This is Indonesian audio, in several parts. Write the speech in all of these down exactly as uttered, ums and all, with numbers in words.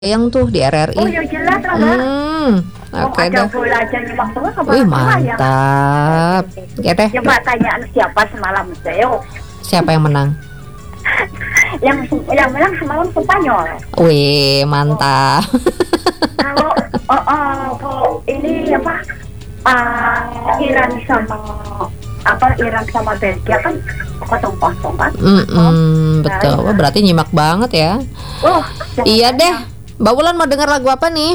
Yang tuh di R R I. Oh ya jelas lah. Hmm, Oh, oke ada deh. bola aja nyimak terus sama Wih bola ya. mantap. Ya deh. Coba tanyaan siapa semalam Theo. Siapa yang menang? Yang yang menang semalam Spanyol. Wih mantap. Kalau oh, oh, kalau ini apa? Uh, Iran sama apa Iran sama Belgia kan kosong kosong kan? Mm -mm, betul. Wah, berarti nyimak banget ya. Oh, Iya deh. Mbak Wulan mau dengar lagu apa nih?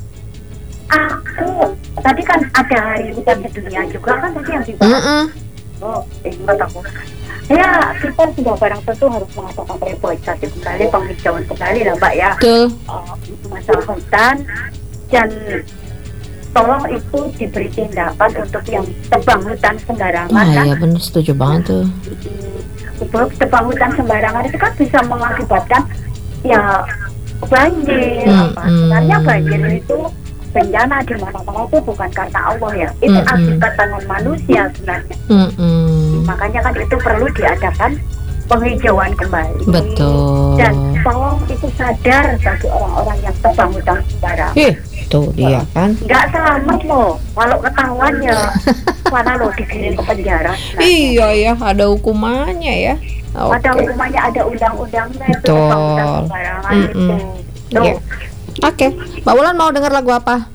Aku tadi kan ada hari hutan sedunia juga kan tadi yang dibahas. Mm -mm. Oh, ingat aku. Ya, kita sudah barang tentu harus mengatakan reboisasi kembali, penghijauan kembali lah Mbak ya. Betul. Uh, masalah hutan dan tolong itu diberi tindakan untuk yang tebang hutan sembarangan. Wah kan? iya bener, setuju banget tuh. Sebab tebang hutan sembarangan itu kan bisa mengakibatkan ya banjir. Hmm, apa. hmm. Sebenarnya banjir itu bencana di mana-mana itu bukan karena Allah ya, itu Hmm, hmm. akibat tangan manusia sebenarnya. Mm -mm. Makanya kan itu perlu diadakan penghijauan kembali. Betul. Dan tolong itu sadar bagi orang-orang yang tebang hutan sembarangan. Ih, tuh dia kan. Nggak selamat loh, kalau ketahuan ya mana loh dikirim ke penjara. Nah, Iya ya, ada hukumannya ya. Oke. ada hukumannya, ada undang-undangnya itu Betul. tebang hutan sembarangan Mm-mm. itu. Tuh, Iya. Oke, Mbak Wulan mau dengar lagu apa?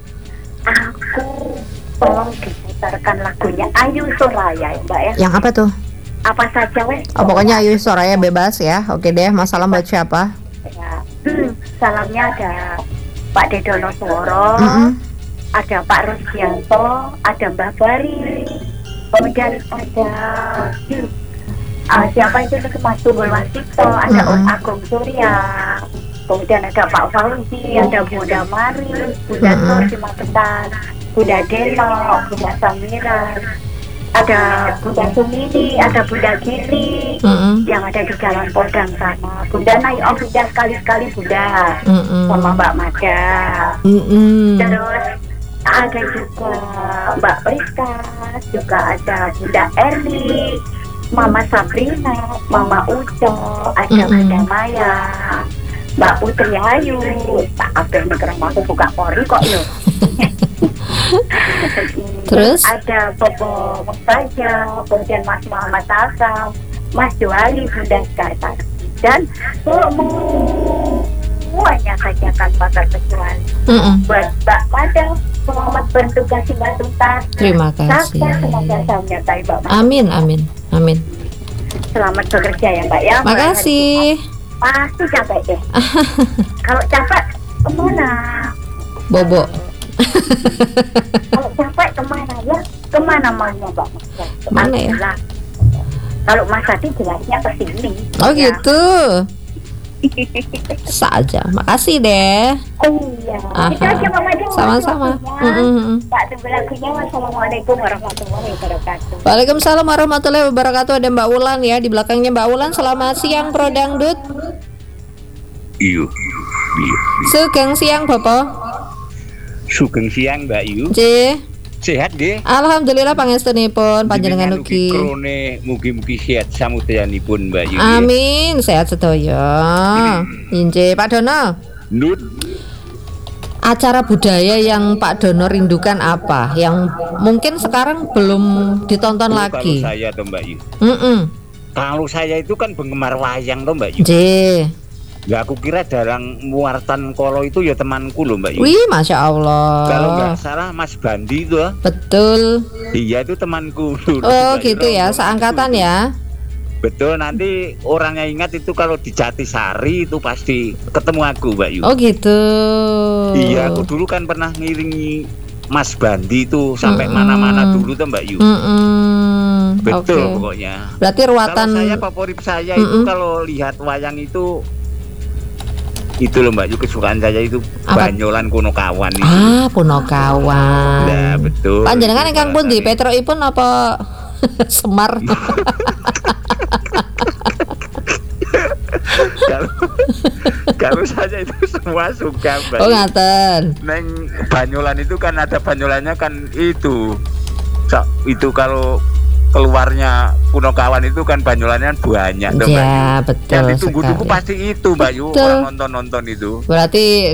aku tolong diputarkan lagunya Ayu Soraya ya Mbak ya. Yang apa tuh? Apa saja wes. Oh, pokoknya Ayu Soraya bebas ya. Oke deh, masalah buat siapa? Ya. Hmm, salamnya ada Pak Dedono Suworo, Mm-mm. ada Pak Rusdianto, ada Mbak Bari, kemudian ada hmm, ah, siapa itu Mas Tunggul Wasito, ada Om Mm-mm. Agung Surya, kemudian ada Pak Fauzi, ada Bunda Mari, Bunda Mm-mm. Nur di Magetan, Bunda Deno, Bunda Samira, ada Bunda Sumini, ada Bunda Gili Mm-mm. yang ada di Jalan Podang sana. Bunda naik, oh Bunda sekali-sekali Bunda Mm-mm. sama Mbak Mada. Mm-mm. Terus ada juga Mbak Priska, juga ada Bunda Erli, Mama Sabrina, Mama Uco, ada Mm-mm. Bunda Maya, Mbak Putri Ayu. Tak apa ini kerana aku buka pori kok loh. Terus? Ada Bobo Mustaja, kemudian Mas Muhammad Asam, Mas Joali, Bunda Skarta, dan semuanya saja tanpa terkecuali. Mm-mm. Buat Mbak Mada, selamat bertugas di Mbak Tuntas. Terima kasih. Sukses, semoga saya menyertai Mbak Mada. Amin, amin, amin. Selamat bekerja ya Mbak ya. Makasih. Pasti capek deh. Kalau capek kemana? Bobo. Kalau capek kemana ya? Kemana maunya Mbak? Kemana ya? Alhamdulillah. Kalau Mas Hadi jelasnya ke sini. Oh Ya. gitu. Saja. Makasih deh. Oh iya. Aha. Itu aja Mama aja. Sama-sama. Mm-mm. Pak tunggu lagunya. Wassalamualaikum warahmatullahi wabarakatuh. Waalaikumsalam warahmatullahi wabarakatuh. Ada Mbak Wulan ya di belakangnya Mbak Wulan. Selamat siang Pro Dangdut. Iyo, iyo. Sugeng siang Bapak. Sugeng siang Mbak Yu. C. Sehat nggih? Alhamdulillah pangestunipun panjenengan ugi. Krone mugi-mugi sehat samudayanipun Mbak Yu. Amin, sehat sedaya. Inje Pak Dono. Nut Acara budaya yang Pak Dono rindukan apa? Yang mungkin sekarang belum ditonton kalau lagi. saya tuh Mbak Yu. Mm-mm. Kalau saya itu kan penggemar wayang tuh Mbak Yu. J. Nggak aku kira dalang muartan kolo itu ya temanku loh Mbak Yu. Wih, masya Allah. Kalau nggak salah Mas Bandi itu ah. Betul. Iya itu temanku dulu, Oh Mbak Yu. gitu ya, Rombongan seangkatan itu. ya. Betul, nanti orangnya ingat itu kalau di Jatisari itu pasti ketemu aku Mbak Yu. Oh gitu. Iya, aku dulu kan pernah ngiringi Mas Bandi itu sampai Mm-mm. mana-mana dulu tuh Mbak Yu. Mm-mm. Betul Oke. pokoknya. Berarti ruatan. Kalau saya favorit saya itu Mm-mm. kalau lihat wayang itu itu loh Mbak Yu, kesukaan saya itu Apa? Banyolan Kunokawan itu. Ah, Punokawan. Nah, betul. Panjenengan Itu ingkang pundi? alasannya. Petroipun apa Semar? Kalau kalau saya itu semua suka Mbak Oh Yu. ngaten. Neng Banyolan itu kan ada Banyolannya kan itu. Sa- Itu kalau keluarnya Punokawan itu kan Banyulannya kan banyak tuh, Mbak Yu. Ya betul Yang ditunggu-tunggu sekali. pasti itu Mbak Yu, Betul. orang nonton-nonton itu. Berarti